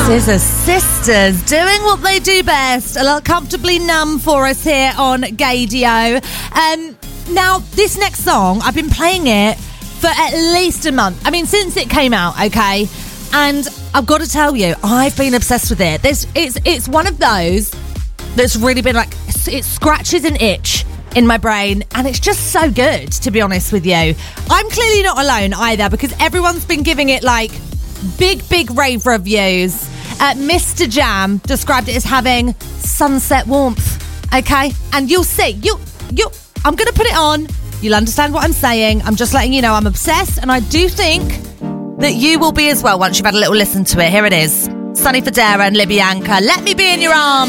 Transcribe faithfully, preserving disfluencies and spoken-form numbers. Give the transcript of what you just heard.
Scissor Sisters doing what they do best. A little Comfortably Numb for us here on Gaydio. Um, now, this next song, I've been playing it for at least a month. I mean, since it came out, okay? And I've got to tell you, I've been obsessed with it. This, it's, it's one of those that's really been like, it scratches an itch in my brain, and it's just so good, to be honest with you. I'm clearly not alone either, because everyone's been giving it like big, big rave reviews. Uh, Mister Jam described it as having sunset warmth. Okay, and you'll see. You, you. I'm going to put it on. You'll understand what I'm saying. I'm just letting you know I'm obsessed, and I do think that you will be as well once you've had a little listen to it. Here it is, Sonny Fodera and Libby Anchor. Let me be in your arms.